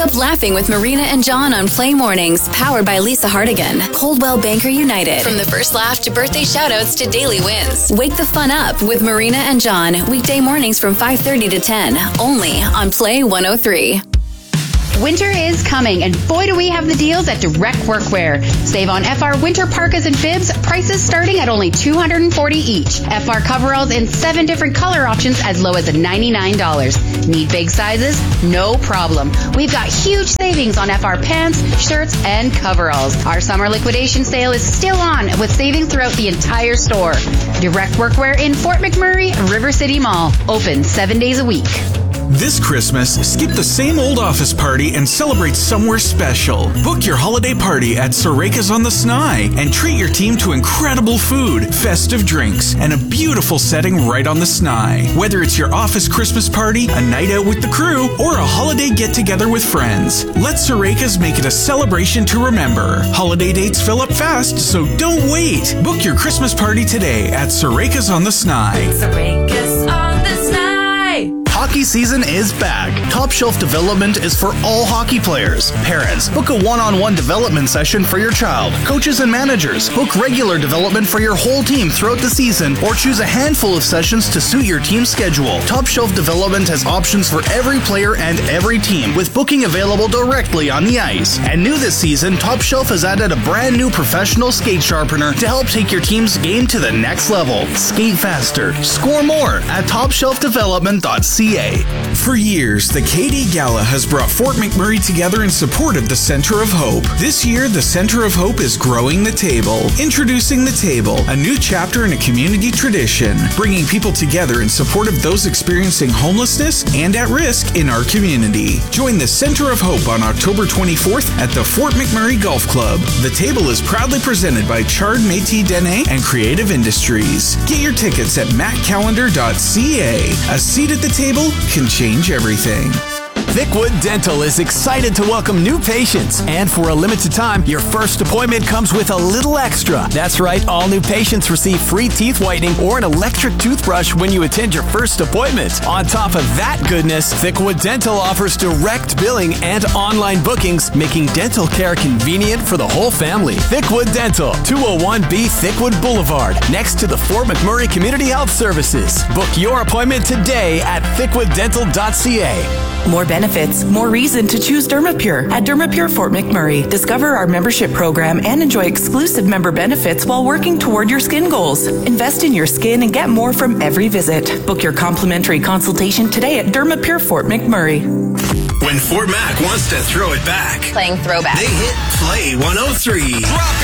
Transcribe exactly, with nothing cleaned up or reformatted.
up laughing with Marina and John on Play Mornings, powered by Lisa Hardigan. Coldwell Banker United. From the first laugh to birthday shoutouts to daily wins. Wake the fun up with Marina and John, weekday mornings from five thirty to ten, only on Play one oh three. Winter is coming, and boy do we have the deals at Direct Workwear. Save on F R winter parkas and bibs, prices starting at only two hundred forty dollars each. F R coveralls in seven different color options as low as ninety-nine dollars. Need big sizes? No problem. We've got huge savings on F R pants, shirts, and coveralls. Our summer liquidation sale is still on with savings throughout the entire store. Direct Workwear in Fort McMurray, River City Mall. Open seven days a week. This Christmas, skip the same old office party and celebrate somewhere special. Book your holiday party at Soreka's on the Snai and treat your team to incredible food, festive drinks, and a beautiful setting right on the Snai. Whether it's your office Christmas party, a night out with the crew, or a holiday get-together with friends, let Soreka's make it a celebration to remember. Holiday dates fill up fast, so don't wait. Book your Christmas party today at Soreka's on the Snai. Soreka's on the Snai. Hockey season is back. Top Shelf Development is for all hockey players. Parents, book a one-on-one development session for your child. Coaches and managers, book regular development for your whole team throughout the season, or choose a handful of sessions to suit your team's schedule. Top Shelf Development has options for every player and every team, with booking available directly on the ice. And new this season, Top Shelf has added a brand new professional skate sharpener to help take your team's game to the next level. Skate faster, score more at top shelf development dot c a. For years, the K D Gala has brought Fort McMurray together in support of the Center of Hope. This year, the Center of Hope is growing the table. Introducing the Table, a new chapter in a community tradition, bringing people together in support of those experiencing homelessness and at risk in our community. Join the Center of Hope on October twenty-fourth at the Fort McMurray Golf Club. The table is proudly presented by Chard Métis Dene and Creative Industries. Get your tickets at mac calendar dot c a. A seat at the table can change everything. Thickwood Dental is excited to welcome new patients, and for a limited time, your first appointment comes with a little extra. That's right, all new patients receive free teeth whitening or an electric toothbrush when you attend your first appointment. On top of that goodness, Thickwood Dental offers direct billing and online bookings, making dental care convenient for the whole family. Thickwood Dental, two oh one B Thickwood Boulevard, next to the Fort McMurray Community Health Services. Book your appointment today at thickwood dental dot c a. More benefits, more reason to choose Dermapure at Dermapure Fort McMurray. Discover our membership program and enjoy exclusive member benefits while working toward your skin goals. Invest in your skin and get more from every visit. Book your complimentary consultation today at Dermapure Fort McMurray. When Fort Mac wants to throw it back, Playing throwback. they hit Play one oh three. Drop